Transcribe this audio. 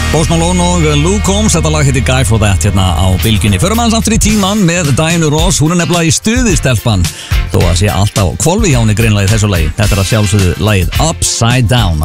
Post Malone og Luke Combs, þetta lag heitir Guy for That hérna á bylgjunni. Förum aðeins aftur í tíman með Diana Ross, hún nefnilega í stuði stelpan, þó að sé alltaf hvolfi hjá henni greinlega í þessu lagi. Þetta að sjálfsögðu lagið Upside Down á